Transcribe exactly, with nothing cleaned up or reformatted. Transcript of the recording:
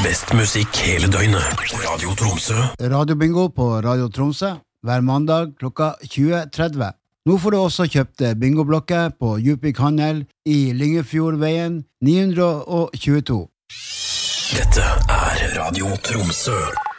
Best musikk hele døgnet. Radio Tromsø. Radio Bingo på Radio Tromsø hver mandag klokka tjue tretti. Nå får du også kjøpt bingoblokker på Djupvik Handel i Lyngefjordveien ni hundre tjueto. Dette er Radio Tromsø.